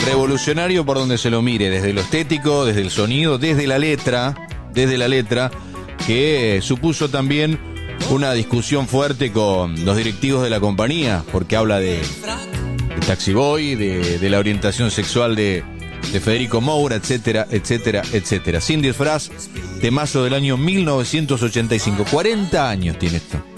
revolucionario por donde se lo mire, desde lo estético, desde el sonido, desde la letra, que supuso también una discusión fuerte con los directivos de la compañía, porque habla de Taxi Boy, de la orientación sexual de Federico Moura, etcétera, etcétera, etcétera. Sin disfraz, temazo del año 1985. 40 años tiene esto.